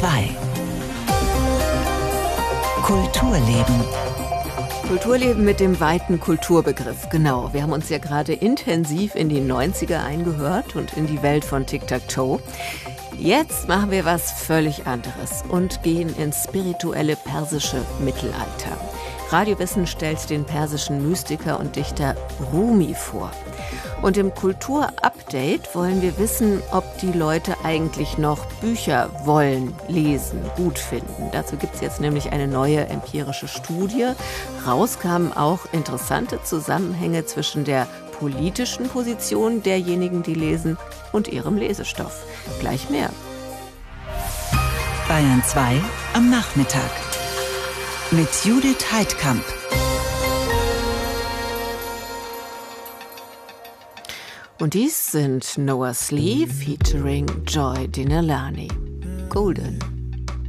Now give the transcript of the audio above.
2. Kulturleben. Kulturleben mit dem weiten Kulturbegriff, genau. Wir haben uns ja gerade intensiv in die 90er eingehört und in die Welt von Tic-Tac-Toe. Jetzt machen wir was völlig anderes und gehen ins spirituelle persische Mittelalter. Radiowissen stellt den persischen Mystiker und Dichter Rumi vor. Und im Kulturupdate wollen wir wissen, ob die Leute eigentlich noch Bücher wollen, lesen, gut finden. Dazu gibt es jetzt nämlich eine neue empirische Studie. Raus kamen auch interessante Zusammenhänge zwischen der politischen Position derjenigen, die lesen, und ihrem Lesestoff. Gleich mehr. Bayern 2 am Nachmittag mit Judith Heidkamp. Und dies sind Noah Slee featuring Joy Dinalani. Golden.